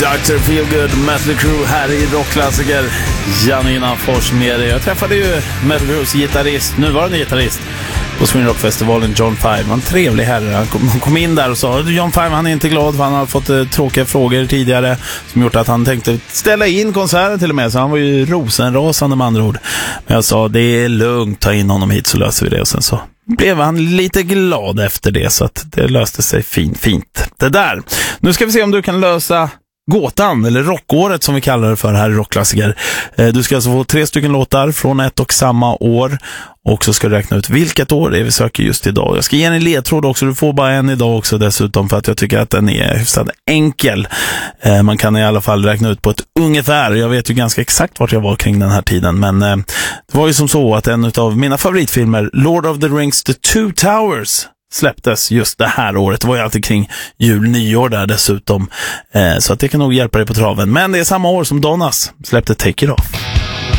Dr. Feelgood, Mötley Crüe här i rockklassiker. Janina Fors med dig. Jag träffade ju Mötley Crües gitarrist, nuvarande gitarrist på Sweden Rock-festivalen, John Five. Han en trevlig herre. Han kom in där och sa John Five, han är inte glad för han har fått tråkiga frågor tidigare som gjort att han tänkte ställa in konserten till och med. Så han var ju rosenrasande med andra ord. Men jag sa, det är lugnt, ta in honom hit så löser vi det. Och sen så blev han lite glad efter det, så att det löste sig fint. Det där. Nu ska vi se om du kan lösa gåtan, eller rockåret som vi kallar det för här i rockklassiker. Du ska alltså få 3 stycken låtar från ett och samma år, och så ska du räkna ut vilket år det är vi söker just idag. Jag ska ge en ledtråd också, du får bara en idag också dessutom, för att jag tycker att den är hyfsat enkel. Man kan i alla fall räkna ut på ett ungefär. Jag vet ju ganska exakt vart jag var kring den här tiden, men det var ju som så att en av mina favoritfilmer, Lord of the Rings The Two Towers, släpptes just det här året. Det var ju alltid kring jul, nyår där dessutom. Så att det kan nog hjälpa dig på traven. Men det är samma år som Donnas släppte Take It Off.